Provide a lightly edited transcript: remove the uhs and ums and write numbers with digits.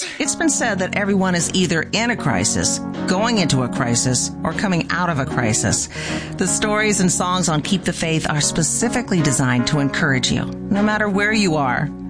Jesus. It's been said that everyone is either in a crisis, going into a crisis, or coming out of a crisis. The stories and songs on Keep the Faith are specifically designed to encourage you, no matter where you are.